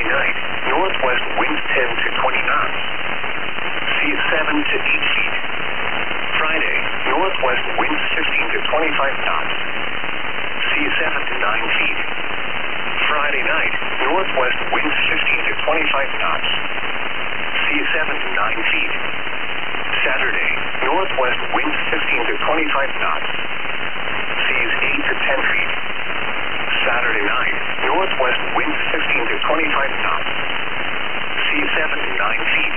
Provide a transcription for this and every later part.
night, northwest winds 10 to 20 knots. Seas 7 to 8 feet. Friday, northwest winds 15 to 25 knots. Seas 7 to 9 feet. Friday night, northwest winds 15 to 25 knots. Seas 7 to 9 feet. Saturday, northwest winds 15 to 25 knots. Seas 8 to 10 feet. Saturday night, northwest winds 15 to 25 knots. Seas 7 to 9 feet.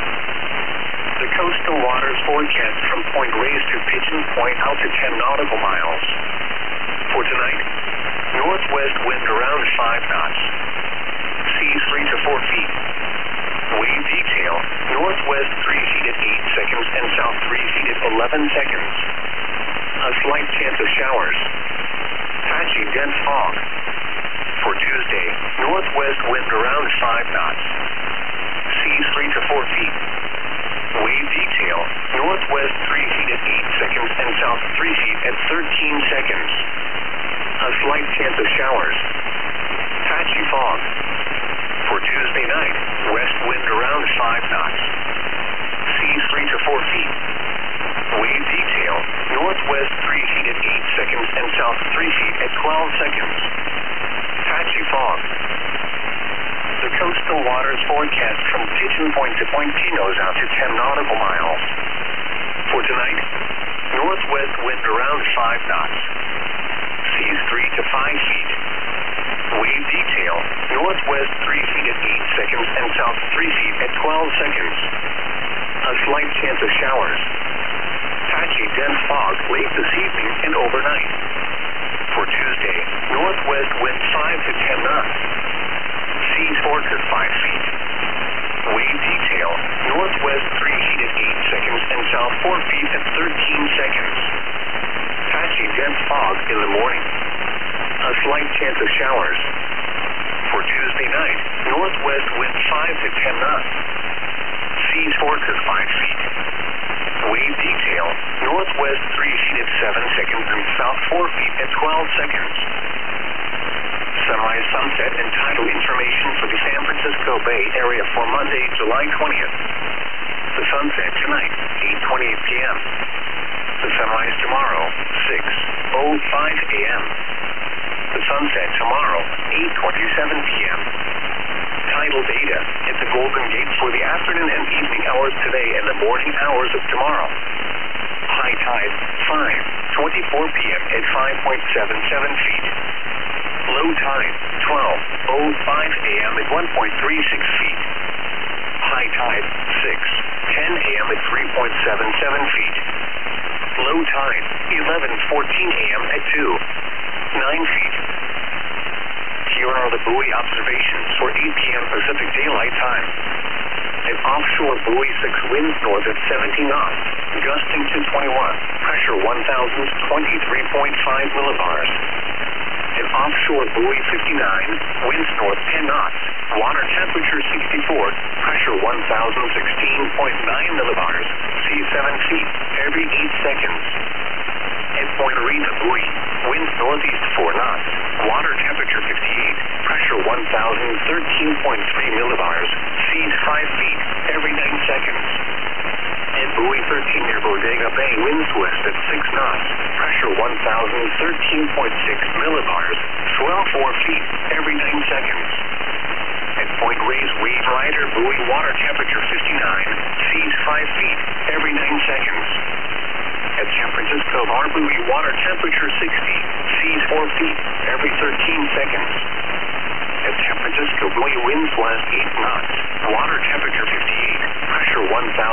The coastal waters forecast from Point Reyes to Pigeon Point out to 10 nautical miles. For tonight, northwest wind around 5 knots. Seas 3 to 4 feet. Wave detail, northwest 3 feet at 8 seconds and south 3 feet at 11 seconds. A slight chance of showers. Patchy dense fog. For Tuesday, northwest wind around 5 knots. Seas 3 to 4 feet. Wave detail, northwest 3 feet at 8 seconds and south 3 feet at 13 seconds. A slight chance of showers. Patchy fog. For Tuesday night, west wind around 5 knots. Seas 3 to 4 feet. Wave detail, northwest 3 feet at 8 seconds and south 3 feet at 12 seconds. Patchy fog. The coastal waters forecast from Pigeon Point to Point Pinos out to 10 nautical miles. For tonight, northwest wind around 5 knots. Seas 3 to 5 feet. Wave detail, northwest 3 feet at 8 seconds and south 3 feet at 12 seconds. A slight chance of showers. Patchy dense fog late this evening and overnight. For Tuesday, northwest wind 5 to 10 knots. Seas 4 to 5 feet. Wave detail, northwest 3 feet at 8 seconds and south 4 feet at 13 seconds. Patchy dense fog in the morning. A slight chance of showers. For Tuesday night, northwest wind 5 to 10 knots. Seas 4 to 5 feet. Wave detail, northwest 3 feet at 7 seconds and south 4 feet at 12 seconds. Sunrise, sunset, and tidal information for the San Francisco Bay Area for Monday, July 20th. The sunset tonight, 8:28 p.m. The sunrise tomorrow, 6:05 a.m. The sunset tomorrow, 8:27 p.m. Tidal data at the Golden Gate for the afternoon and evening hours today and the morning hours of tomorrow. High tide, 5:24 p.m. at 5.77 feet. Low tide, 12:05 a.m. at 1.36 feet. High tide, 6:10 a.m. at 3.77 feet. Low tide, 11:14 a.m. at 2.9 feet. Here are the buoy observations for 8 p.m. Pacific Daylight Time. An offshore buoy 6 winds north at 70 knots, gusting to 21, pressure 1,023.5 millibars. An offshore buoy 59, winds north 10 knots, water temperature 64, pressure 1,016.9 millibars, seas 7 feet every 8 seconds. At Point Reyes buoy, winds northeast 4 knots, water temperature 58, pressure 1,013.3 millibars, seas 5 feet every 9 seconds. At buoy 13 near Bodega Bay, winds west at 6 knots, pressure 1,013.6 millibars, swell 4 feet every 9 seconds. At Point Reyes Wave Rider buoy, water temperature 59, seas 5 feet every 9 seconds. At San Francisco Bar buoy, water temperature 60, seas 4 feet every 13 seconds. At San Francisco buoy, winds west 8 knots, water temperature 58, pressure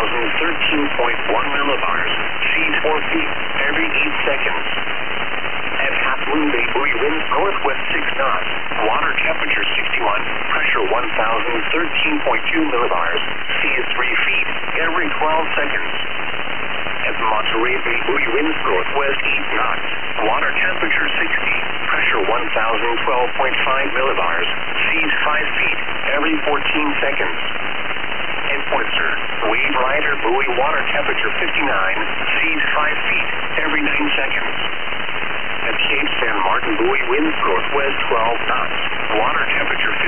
1,013.1 millibars, seas 4 feet every 8 seconds. At Half Moon Bay buoy, winds northwest 6 knots, water temperature 61, pressure 1,013.2 millibars, seas 3 feet every 12 seconds. At Monterey Bay buoy, winds northwest 8 knots, water temperature 60, pressure 1,012.5 millibars, seas 5 feet every 14 seconds. At Pointer, Wave Rider buoy, water temperature 59, seas 5 feet every 9 seconds. At Cape San Martin buoy, winds northwest 12 knots, water temperature